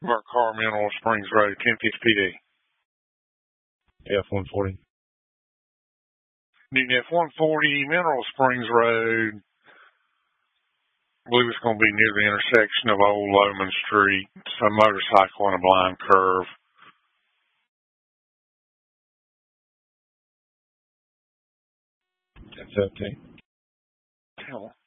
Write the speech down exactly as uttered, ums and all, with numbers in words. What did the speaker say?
Burt Car Mineral Springs Road, ten fifty P D. F one forty. Newton F one forty, Mineral Springs Road. I believe it's going to be near the intersection of Old Loman Street. It's a motorcycle on a blind curve. F fifteen. Hell.